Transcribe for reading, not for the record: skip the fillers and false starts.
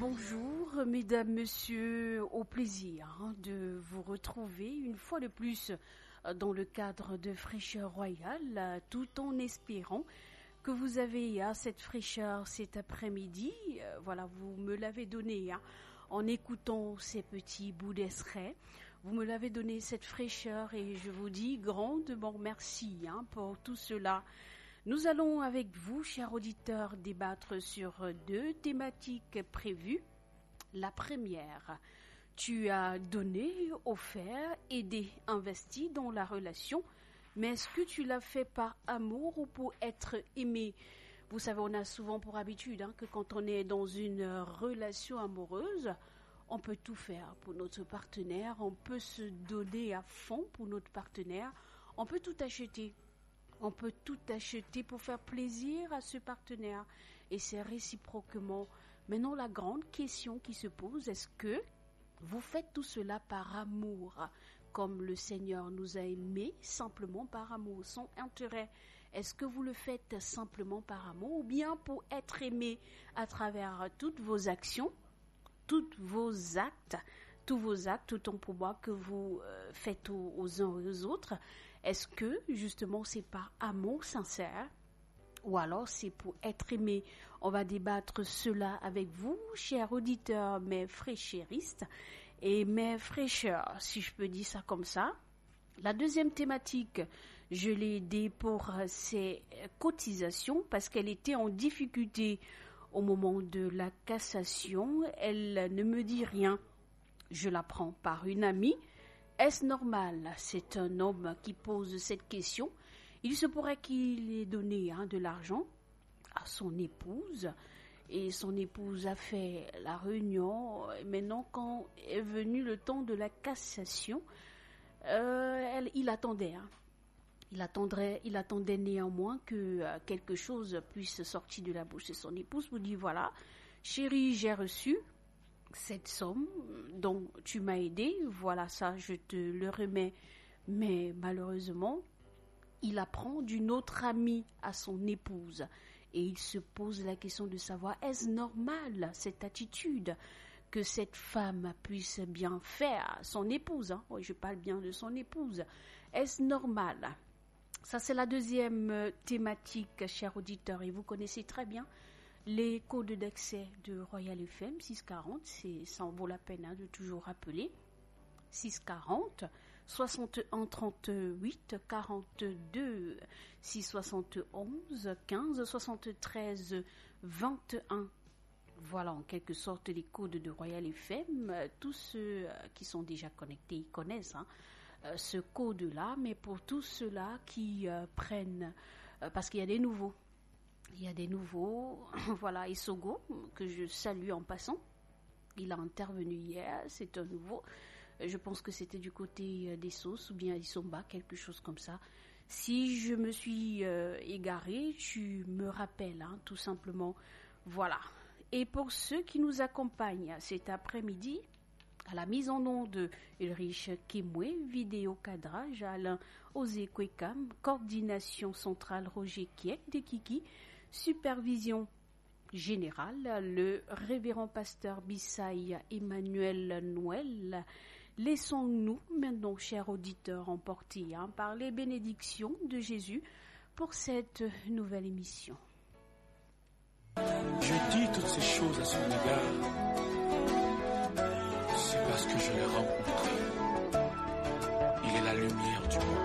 Bonjour, mesdames, messieurs, au plaisir de vous retrouver une fois de plus dans le cadre de Fraîcheur Royale, tout en espérant que vous avez cette fraîcheur cet après-midi. Voilà, vous me l'avez donné en écoutant ces petits bouts d'extrait. Vous me l'avez donné cette fraîcheur et je vous dis grandement merci pour tout cela. Nous allons avec vous, chers auditeurs, débattre sur deux thématiques prévues. La première, tu as donné, offert, aidé, investi dans la relation, mais est-ce que tu l'as fait par amour ou pour être aimé? Vous savez, on a souvent pour habitude que quand on est dans une relation amoureuse, on peut tout faire pour notre partenaire, on peut se donner à fond pour notre partenaire, on peut tout acheter. On peut tout acheter pour faire plaisir à ce partenaire et c'est réciproquement. Maintenant, la grande question qui se pose, est-ce que vous faites tout cela par amour, comme le Seigneur nous a aimés, simplement par amour, sans intérêt? Est-ce que vous le faites simplement par amour ou bien pour être aimé à travers toutes vos actions, tous vos actes, tout ton pouvoir que vous faites aux uns et aux autres? Est-ce que, justement, c'est par amour sincère ou alors c'est pour être aimé? On va débattre cela avec vous, chers auditeurs, mes fraîchéristes et mes fraîcheurs, si je peux dire ça comme ça. La deuxième thématique, je l'ai aidée pour ses cotisations parce qu'elle était en difficulté au moment de la cassation. Elle ne me dit rien. Je la prends par une amie. Est-ce normal? C'est un homme qui pose cette question. Il se pourrait qu'il ait donné de l'argent à son épouse et son épouse a fait la réunion. Maintenant, quand est venu le temps de la cassation, il attendait. Il attendait néanmoins que quelque chose puisse sortir de la bouche de son épouse pour dire voilà, chérie, j'ai reçu cette somme dont tu m'as aidé, voilà ça, je te le remets. Mais malheureusement, il apprend d'une autre amie à son épouse et il se pose la question de savoir est-ce normal cette attitude que cette femme puisse bien faire à son épouse, Oui, je parle bien de son épouse. Est-ce normal? Ça, c'est la deuxième thématique, chers auditeurs, et vous connaissez très bien les codes d'accès de Royal FM 640, ça en vaut la peine de toujours rappeler. 640 61 38 42 671 15 73 21. Voilà en quelque sorte les codes de Royal FM. Tous ceux qui sont déjà connectés ils connaissent ce code-là, mais pour tous ceux-là qui prennent, parce qu'il y a des nouveaux. Il y a des nouveaux, voilà, Isogo, que je salue en passant. Il a intervenu hier, c'est un nouveau. Je pense que c'était du côté des sauces ou bien Isomba, quelque chose comme ça. Si je me suis égarée, tu me rappelles, tout simplement. Voilà. Et pour ceux qui nous accompagnent cet après-midi, à la mise en onde de Ulrich Kimwe, vidéo cadrage, Alain Ozekwekam, coordination centrale Roger Kiek de Kiki, supervision générale, le révérend pasteur Bissaï Emmanuel Noël. Laissons-nous maintenant, chers auditeurs, emporter par les bénédictions de Jésus pour cette nouvelle émission. Je dis toutes ces choses à son égard, c'est parce que je l'ai rencontré. Il est la lumière du monde.